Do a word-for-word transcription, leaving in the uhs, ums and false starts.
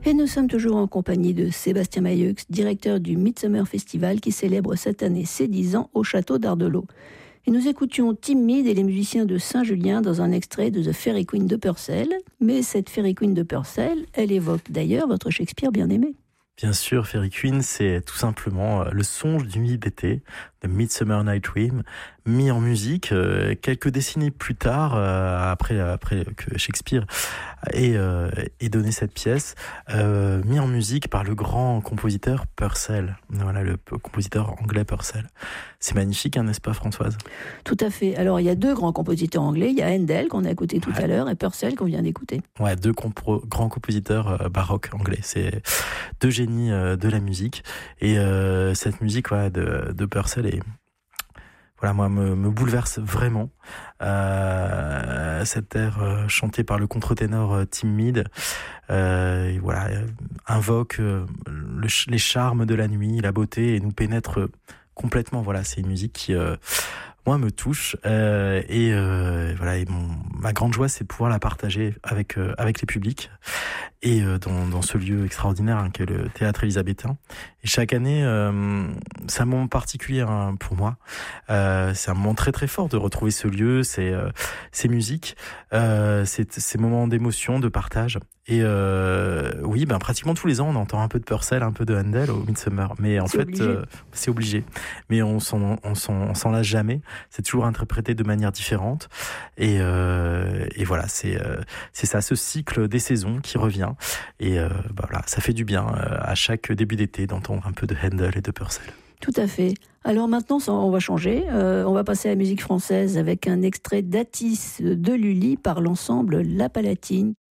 Et nous sommes toujours en compagnie de Sébastien Mailleux, directeur du Midsummer Festival qui célèbre cette année ses dix ans au château d'Ardelot. Et nous écoutions Tim Mead et les musiciens de Saint-Julien dans un extrait de The Fairy Queen de Purcell. Mais cette Fairy Queen de Purcell, elle évoque d'ailleurs votre Shakespeare bien-aimé. Bien sûr, Fairy Queen, c'est tout simplement le songe du midi d'été, de Midsummer Night Dream, mis en musique euh, quelques décennies plus tard, euh, après, après que Shakespeare ait, euh, ait donné cette pièce, euh, mis en musique par le grand compositeur Purcell, voilà, le compositeur anglais Purcell. C'est magnifique, hein, n'est-ce pas, Françoise ? Tout à fait. Alors, il y a deux grands compositeurs anglais. Il y a Handel, qu'on a écouté tout ouais. à l'heure, et Purcell, qu'on vient d'écouter. Ouais, deux compro- grands compositeurs euh, baroques anglais. C'est deux génies euh, de la musique. Et euh, cette musique ouais, de, de Purcell est... Voilà, moi, me, me bouleverse vraiment. Euh, cet air euh, chanté par le contre-ténor euh, Tim Mead, euh, et voilà, euh, invoque euh, le, les charmes de la nuit, la beauté, et nous pénètre euh, complètement. Voilà, c'est une musique qui, euh, moi, me touche. Euh, et euh, voilà, et mon, ma grande joie, c'est de pouvoir la partager avec euh, avec les publics et euh, dans, dans ce lieu extraordinaire hein, qu'est le théâtre élisabétain. Et chaque année, euh, c'est un moment particulier hein, pour moi. Euh, c'est un moment très très fort de retrouver ce lieu, ces, euh, ces musiques, euh, ces, ces moments d'émotion, de partage. Et euh, oui, ben pratiquement tous les ans, on entend un peu de Purcell, un peu de Handel au Midsummer. Mais en c'est fait, obligé. Euh, c'est obligé. Mais on s'en, on s'en, on s'en lasse jamais. C'est toujours interprété de manière différente. Et, euh, et voilà, c'est, euh, c'est ça, ce cycle des saisons qui revient. Et euh, ben voilà, ça fait du bien euh, à chaque début d'été d'entendre un peu de Handel et de Purcell. Tout à fait. Alors maintenant, on va changer. Euh, on va passer à la musique française avec un extrait d'Atis de Lully par l'ensemble La Palatine.